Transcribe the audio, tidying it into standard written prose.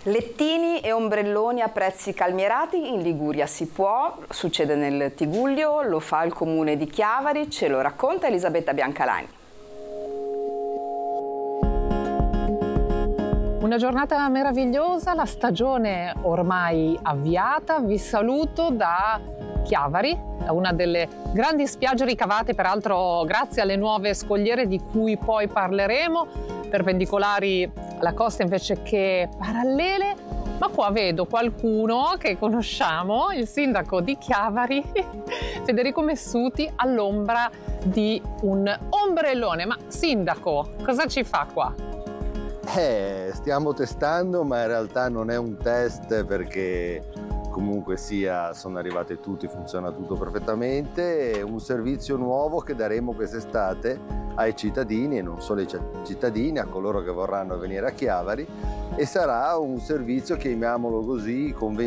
Lettini e ombrelloni a prezzi calmierati in Liguria si può, succede nel Tigullio, lo fa il comune di Chiavari, ce lo racconta Elisabetta Biancalani. Una giornata meravigliosa, la stagione ormai avviata, vi saluto da Chiavari, una delle grandi spiagge ricavate peraltro grazie alle nuove scogliere di cui poi parleremo, perpendicolari alla costa invece che parallele, ma qua vedo qualcuno che conosciamo, il sindaco di Chiavari, Federico Messuti, all'ombra di un ombrellone. Ma sindaco, cosa ci fa qua? Stiamo testando, ma in realtà non è un test perché comunque sia sono arrivate tutte, funziona tutto perfettamente. È un servizio nuovo che daremo quest'estate ai cittadini, e non solo ai cittadini, a coloro che vorranno venire a Chiavari, e sarà un servizio, chiamiamolo così,